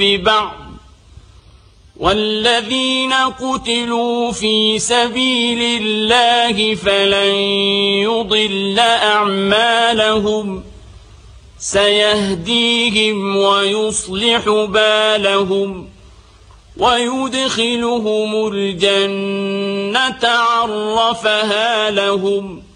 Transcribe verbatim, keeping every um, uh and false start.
ببعض والذين قتلوا في سبيل الله فلن يضل أعمالهم سيهديهم ويصلح بالهم ويدخلهم الجنة عرفها لهم